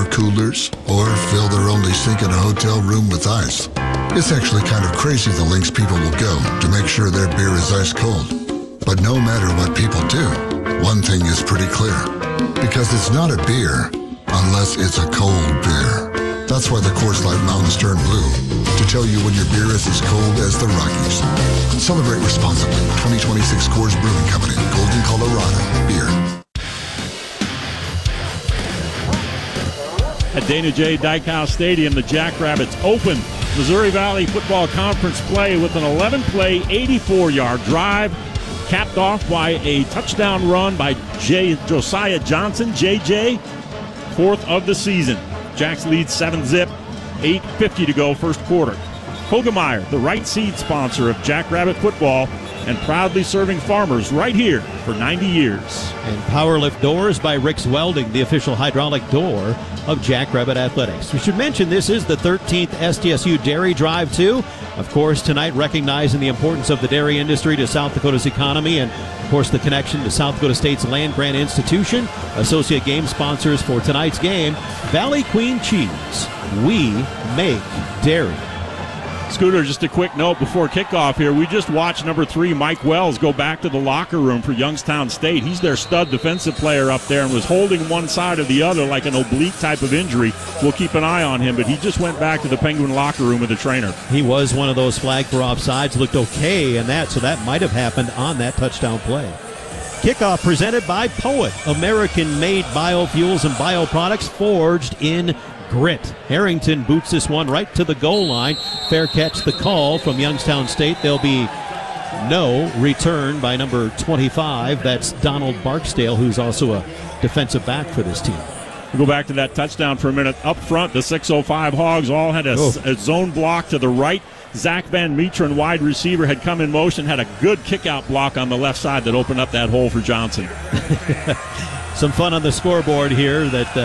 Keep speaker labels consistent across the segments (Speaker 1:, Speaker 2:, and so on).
Speaker 1: water coolers or fill their only sink in a hotel room with ice. It's actually kind of crazy the lengths people will go to make sure their beer is ice cold. But no matter what people do, one thing is pretty clear. Because it's not a beer unless it's a cold beer. That's why the Coors Light Mountains turn blue, to tell you when your beer is as cold as the Rockies. Celebrate responsibly. 2026 Coors Brewing Company, Golden, Colorado. Beer.
Speaker 2: At Dana J. Dykhouse Stadium, the Jackrabbits open Missouri Valley Football Conference play with an 11-play, 84-yard drive, capped off by a touchdown run by Josiah Johnson, JJ, fourth of the season. Jacks lead 7-zip, 8:50 to go, first quarter. Hogemeyer, the Right Seed sponsor of Jackrabbit football, and proudly serving farmers right here for 90 years.
Speaker 3: And Power Lift Doors by Rick's Welding, the official hydraulic door of Jackrabbit Athletics. We should mention this is the 13th SDSU Dairy Drive, too. Of course, tonight recognizing the importance of the dairy industry to South Dakota's economy and, of course, the connection to South Dakota State's Land Grant Institution. Associate game sponsors for tonight's game, Valley Queen Cheese. We make dairy.
Speaker 2: Scooter, just a quick note before kickoff here. We just watched number 3, Mike Wells, go back to the locker room for Youngstown State. He's their stud defensive player up there and was holding one side or the other like an oblique type of injury. We'll keep an eye on him, but he just went back to the Penguin locker room with the trainer.
Speaker 3: He was one of those flagged for offsides, looked okay in that, so that might have happened on that touchdown play. Kickoff presented by Poet, American-made biofuels and bioproducts forged in grit. Harrington boots this one right to the goal line. Fair catch the call from Youngstown State. There'll be no return by number 25. That's Donald Barksdale, who's also a defensive back for this team.
Speaker 2: We'll go back to that touchdown for a minute. Up front, the 605 Hogs all had a zone block to the right. Zach Van Metren, wide receiver, had come in motion, had a good kick-out block on the left side that opened up that hole for Johnson.
Speaker 3: Some fun on the scoreboard here that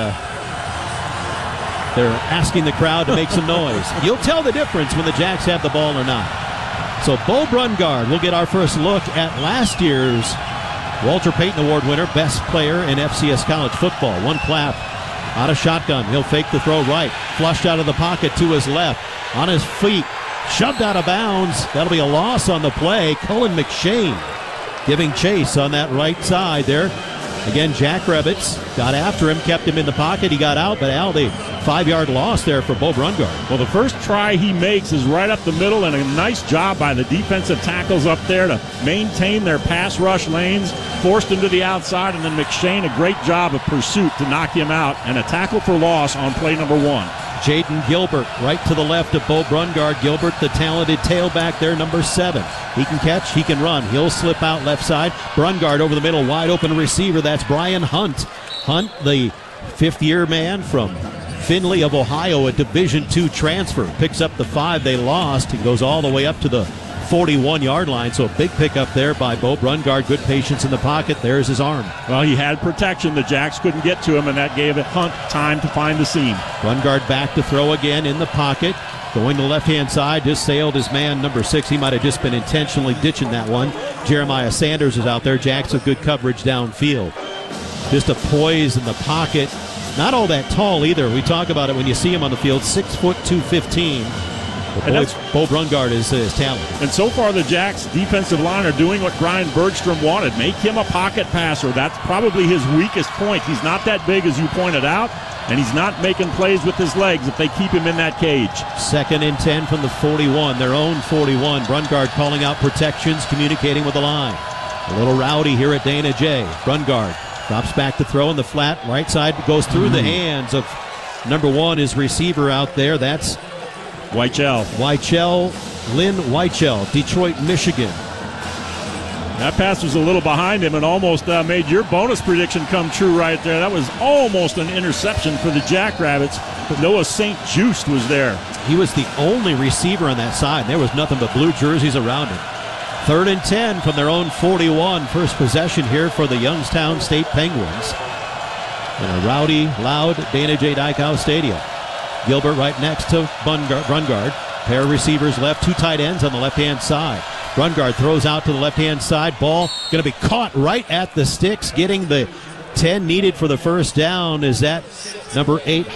Speaker 3: they're asking the crowd to make some noise. You'll tell the difference when the Jacks have the ball or not. So Bo Brungard, we'll get our first look at last year's Walter Payton Award winner, best player in FCS college football. One clap out of shotgun. He'll fake the throw right. Flushed out of the pocket to his left. On his feet. Shoved out of bounds. That'll be a loss on the play. Cullen McShane giving chase on that right side there. Again, Jackrabbits got after him, kept him in the pocket. He got out, but Al, the 5-yard loss there for Bo Brungard.
Speaker 2: Well, the first try he makes is right up the middle, and a nice job by the defensive tackles up there to maintain their pass rush lanes, forced him to the outside, and then McShane, a great job of pursuit to knock him out, and a tackle for loss on play number 1.
Speaker 3: Jaden Gilbert right to the left of Bo Brungard. Gilbert, the talented tailback there, number 7. He can catch, he can run. He'll slip out left side. Brungard over the middle, wide open receiver. That's Brian Hunt. Hunt, the fifth-year man from Findlay of Ohio, a Division II transfer. Picks up the 5 they lost and goes all the way up to the 41-yard line. So a big pickup there by Bo Brungard. Good patience in the pocket. There's his arm.
Speaker 2: Well, he had protection. The Jacks couldn't get to him, and that gave Hunt time to find the seam.
Speaker 3: Brungard back to throw again in the pocket. Going to the left-hand side, just sailed his man, number 6. He might have just been intentionally ditching that one. Jeremiah Sanders is out there. Jacks with good coverage downfield. Just a poise in the pocket. Not all that tall either. We talk about it when you see him on the field. 6 foot 215. Bo Brungard is his talent.
Speaker 2: And so far the Jacks defensive line are doing what Brian Bergstrom wanted. Make him a pocket passer. That's probably his weakest point. He's not that big, as you pointed out, and he's not making plays with his legs if they keep him in that cage. 2nd and 10 from the 41, their own 41. Brungard calling out protections, communicating with the line. A little rowdy here at Dana J. Brungard drops back to throw in the flat. Right side goes through the hands of number 1, his receiver out there. That's Weichel,
Speaker 3: Lynn Weichel, Detroit, Michigan.
Speaker 2: That pass was a little behind him and almost made your bonus prediction come true right there. That was almost an interception for the Jackrabbits, but Noah St. Just was there.
Speaker 3: He was the only receiver on that side. There was nothing but blue jerseys around him. 3rd and 10 from their own 41. First possession here for the Youngstown State Penguins. In a rowdy, loud Dana J. Dykhouse Stadium. Gilbert right next to Brungard. Pair of receivers left, 2 tight ends on the left-hand side. Brungard throws out to the left-hand side. Ball going to be caught right at the sticks, getting the 10 needed for the first down. Is that number 8,